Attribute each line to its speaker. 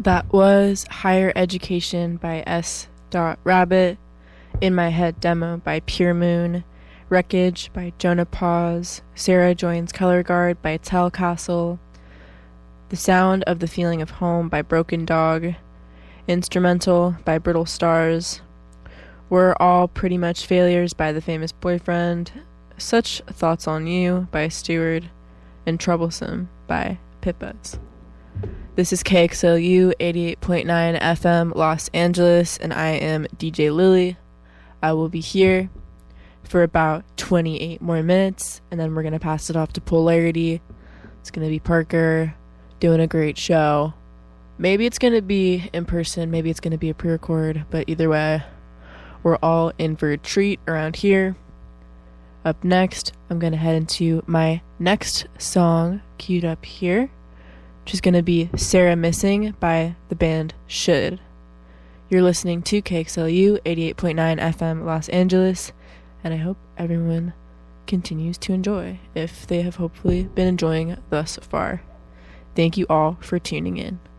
Speaker 1: That was Higher Education by S. Rabbit, In My Head Demo by Pure Moon, Wreckage by Jonah Pause, Sarah Joins Color Guard by Tell Castle, The Sound of the Feeling of Home by Broken Dog, Instrumental by Brittle Stars, We're All Pretty Much Failures by The Famous Boyfriend, Such Thoughts on You by Stewart, and Troublesome by Pippas. This is KXLU 88.9 FM Los Angeles, and I am DJ Lily. I will be here for about 28 more minutes, and then we're going to pass it off to Polarity. It's going to be Parker doing a great show. Maybe it's going to be in person, maybe it's going to be a pre-record, but either way, we're all in for a treat around here. Up next, I'm going to head into my next song queued up here, which is going to be Sarah Missing by the band Should. You're listening to KXLU 88.9 FM Los Angeles, and I hope everyone continues to enjoy, if they have hopefully been enjoying thus far. Thank you all for tuning in.